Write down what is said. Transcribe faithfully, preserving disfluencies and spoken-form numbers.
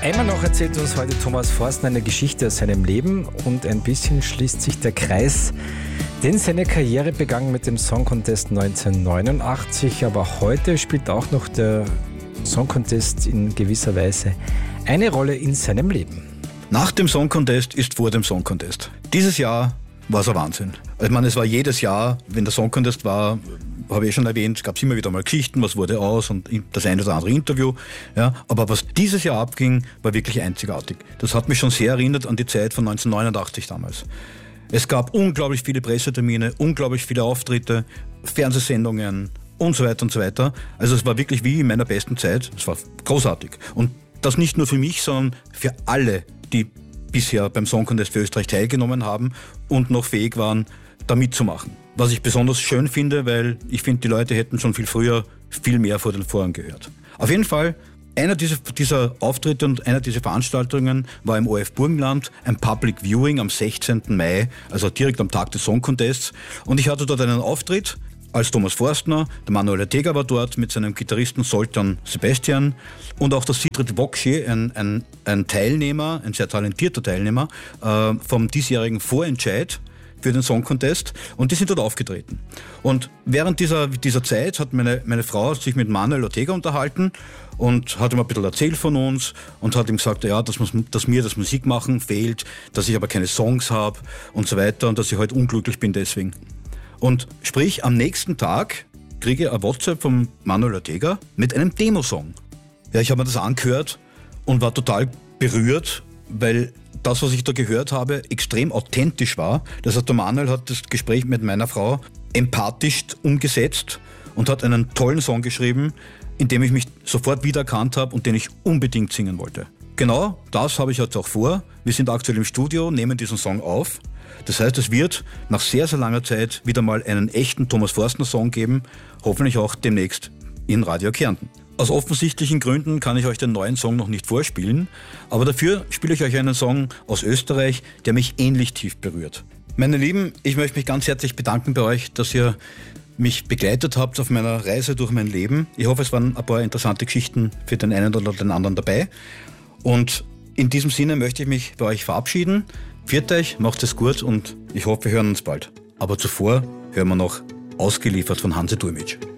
Einmal noch erzählt uns heute Thomas Forstner eine Geschichte aus seinem Leben und ein bisschen schließt sich der Kreis, denn seine Karriere begann mit dem Song Contest neunzehnhundertneunundachtzig, aber heute spielt auch noch der Song Contest in gewisser Weise eine Rolle in seinem Leben. Nach dem Song Contest ist vor dem Song Contest. Dieses Jahr war es ein Wahnsinn. Ich meine, es war jedes Jahr, wenn der Song Contest war, habe ich schon erwähnt, gab es immer wieder mal Geschichten, was wurde aus und das eine oder andere Interview. Ja, aber was dieses Jahr abging, war wirklich einzigartig. Das hat mich schon sehr erinnert an die Zeit von neunzehnhundertneunundachtzig damals. Es gab unglaublich viele Pressetermine, unglaublich viele Auftritte, Fernsehsendungen und so weiter und so weiter. Also es war wirklich wie in meiner besten Zeit. Es war großartig. Und das nicht nur für mich, sondern für alle, die bisher beim Song Contest für Österreich teilgenommen haben und noch fähig waren, da mitzumachen. Was ich besonders schön finde, weil ich finde, die Leute hätten schon viel früher viel mehr vor den Vorhang gehört. Auf jeden Fall, einer dieser, dieser Auftritte und einer dieser Veranstaltungen war im O R F Burgenland, ein Public Viewing am sechzehnten Mai, also direkt am Tag des Song Contests. Und ich hatte dort einen Auftritt als Thomas Forstner, der Manuel Ortega war dort mit seinem Gitarristen Zoltan Sebastian und auch der Sigrid Wokshi, ein, ein, ein Teilnehmer, ein sehr talentierter Teilnehmer äh, vom diesjährigen Vorentscheid für den Song Contest und die sind dort aufgetreten. Und während dieser, dieser Zeit hat meine, meine Frau sich mit Manuel Ortega unterhalten und hat ihm ein bisschen erzählt von uns und hat ihm gesagt, ja, dass, dass mir das Musikmachen fehlt, dass ich aber keine Songs habe und so weiter und dass ich heute unglücklich bin deswegen. Und sprich, am nächsten Tag kriege ich ein WhatsApp von Manuel Ortega mit einem Demosong. Ja, ich habe mir das angehört und war total berührt, weil das, was ich da gehört habe, extrem authentisch war. Das heißt, der Manuel hat das Gespräch mit meiner Frau empathisch umgesetzt und hat einen tollen Song geschrieben, in dem ich mich sofort wiedererkannt habe und den ich unbedingt singen wollte. Genau das habe ich jetzt auch vor. Wir sind aktuell im Studio, nehmen diesen Song auf. Das heißt, es wird nach sehr, sehr langer Zeit wieder mal einen echten Thomas Forstner-Song geben, hoffentlich auch demnächst in Radio Kärnten. Aus offensichtlichen Gründen kann ich euch den neuen Song noch nicht vorspielen, aber dafür spiele ich euch einen Song aus Österreich, der mich ähnlich tief berührt. Meine Lieben, ich möchte mich ganz herzlich bedanken bei euch, dass ihr mich begleitet habt auf meiner Reise durch mein Leben. Ich hoffe, es waren ein paar interessante Geschichten für den einen oder den anderen dabei. Und in diesem Sinne möchte ich mich bei euch verabschieden. Pfiat euch, macht es gut und ich hoffe, wir hören uns bald. Aber zuvor hören wir noch Ausgeliefert von Hansi Durmic.